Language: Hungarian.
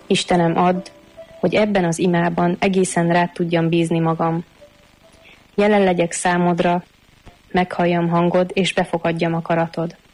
Istenem, add, hogy ebben az imában egészen rád tudjam bízni magam. Jelen legyek számodra, meghalljam hangod, és befogadjam akaratod.